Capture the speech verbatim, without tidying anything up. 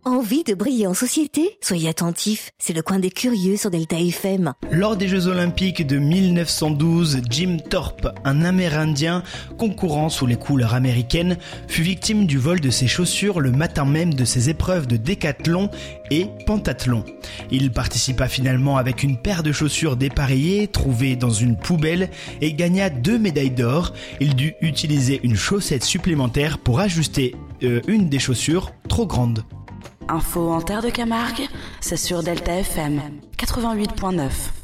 Envie de briller en société? Soyez attentifs, c'est le coin des curieux sur Delta F M. Lors des Jeux Olympiques de mille neuf cent douze, Jim Thorpe, un Amérindien concourant sous les couleurs américaines, fut victime du vol de ses chaussures le matin même de ses épreuves de décathlon et pentathlon. Il participa finalement avec une paire de chaussures dépareillées trouvées dans une poubelle et gagna deux médailles d'or. Il dut utiliser une chaussette supplémentaire pour ajuster euh, une des chaussures trop grande. Info en Terre de Camargue, c'est sur Delta F M quatre-vingt-huit virgule neuf.